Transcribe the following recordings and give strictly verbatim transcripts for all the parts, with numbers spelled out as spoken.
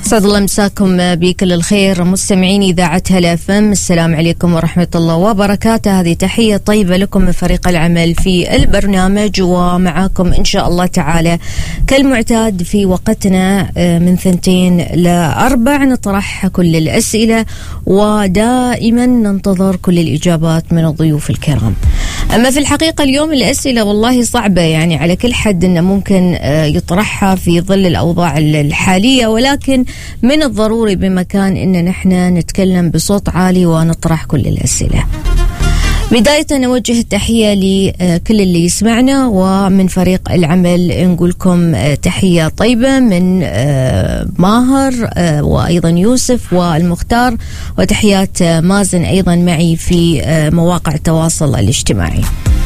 أسعد الله مساكم بكل الخير مستمعين إذاعة هلا اف ام. السلام عليكم ورحمة الله وبركاته. هذه تحية طيبة لكم من فريق العمل في البرنامج، ومعاكم إن شاء الله تعالى كالمعتاد في وقتنا من ثنتين لأربع نطرح كل الأسئلة، ودائما ننتظر كل الإجابات من الضيوف الكرام. أما في الحقيقة اليوم الأسئلة والله صعبة، يعني على كل حد إنه ممكن يطرحها في ظل الأوضاع الحالية، ولكن من الضروري بمكان إن نحن نتكلم بصوت عالي ونطرح كل الأسئلة. بداية نوجه التحية لكل اللي يسمعنا، ومن فريق العمل نقولكم تحية طيبة من ماهر وأيضا يوسف والمختار، وتحيات مازن أيضا معي في مواقع التواصل الاجتماعي.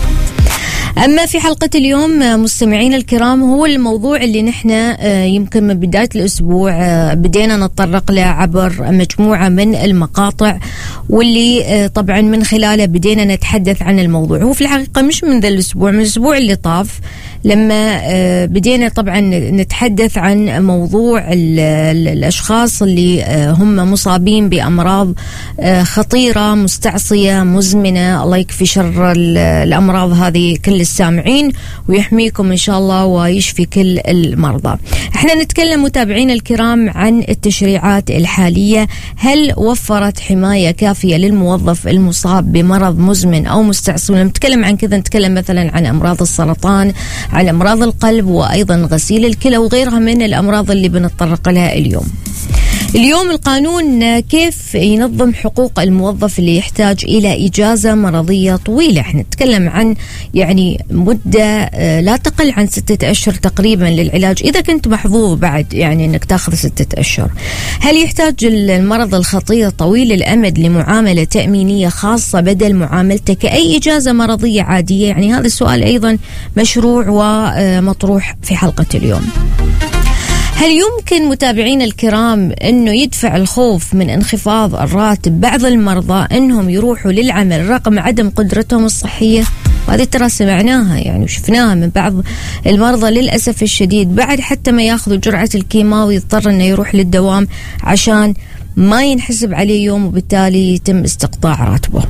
أما في حلقة اليوم مستمعين الكرام، هو الموضوع اللي نحن يمكن من بداية الأسبوع بدينا نتطرق له عبر مجموعة من المقاطع، واللي طبعا من خلاله بدينا نتحدث عن الموضوع. هو في الحقيقة مش من ذا الأسبوع، من الأسبوع اللي طاف لما بدينا طبعا نتحدث عن موضوع الأشخاص اللي هم مصابين بأمراض خطيرة مستعصية مزمنة. الله يكفي شر الأمراض هذه كل السامعين ويحميكم إن شاء الله ويشفي كل المرضى. احنا نتكلم متابعين الكرام عن التشريعات الحالية، هل وفرت حماية كافية للموظف المصاب بمرض مزمن أو مستعصي؟ نتكلم عن كذا، نتكلم مثلا عن أمراض السرطان، عن أمراض القلب، وأيضا غسيل الكلى وغيرها من الأمراض اللي بنتطرق لها اليوم. اليوم القانون كيف ينظم حقوق الموظف اللي يحتاج إلى إجازة مرضية طويلة. احنا نتكلم عن يعني مدة لا تقل عن ستة أشهر تقريبا للعلاج، إذا كنت محظوظ بعد يعني أنك تأخذ ستة أشهر. هل يحتاج المرض الخطير طويل الأمد لمعاملة تأمينية خاصة بدل معاملته كأي إجازة مرضية عادية؟ يعني هذا السؤال أيضا مشروع ومطروح في حلقة اليوم. هل يمكن متابعين الكرام أنه يدفع الخوف من انخفاض الراتب بعض المرضى أنهم يروحوا للعمل رغم عدم قدرتهم الصحية؟ وهذه ترى سمعناها يعني وشفناها من بعض المرضى للأسف الشديد، بعد حتى ما ياخذوا جرعة الكيماوي يضطر أنه يروح للدوام عشان ما ينحسب عليه يوم، وبالتالي يتم استقطاع راتبه.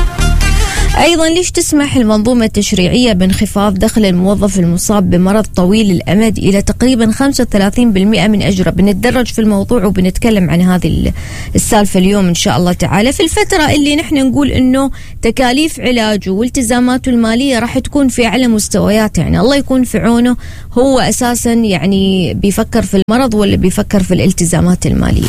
أيضا ليش تسمح المنظومة التشريعية بانخفاض دخل الموظف المصاب بمرض طويل الأمد إلى تقريبا خمسة وثلاثين بالمئة من أجره؟ بنتدرج في الموضوع وبنتكلم عن هذه السالفة اليوم إن شاء الله تعالى، في الفترة اللي نحن نقول إنه تكاليف علاجه والتزاماته المالية راح تكون في أعلى مستويات. يعني الله يكون في عونه، هو أساسا يعني بيفكر في المرض ولا بيفكر في الالتزامات المالية؟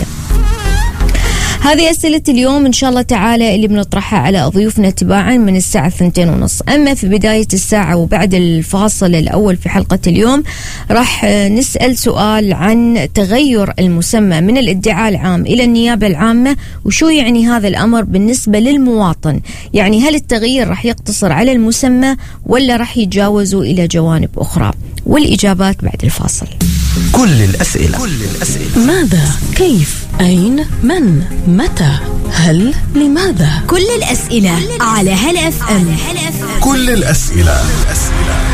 هذه أسئلة اليوم إن شاء الله تعالى اللي بنطرحها على ضيوفنا تباعا من الساعة ثنتين ونص. أما في بداية الساعة وبعد الفاصل الأول في حلقة اليوم راح نسأل سؤال عن تغير المسمى من الادعاء العام إلى النيابة العامة، وشو يعني هذا الأمر بالنسبة للمواطن؟ يعني هل التغيير راح يقتصر على المسمى ولا راح يتجاوزوا إلى جوانب أخرى؟ والإجابات بعد الفاصل. كل الأسئلة. كل الأسئلة. ماذا؟ كيف؟ أين؟ من؟ متى؟ هل؟ لماذا؟ كل الأسئلة على هلا اف ام. كل الأسئلة.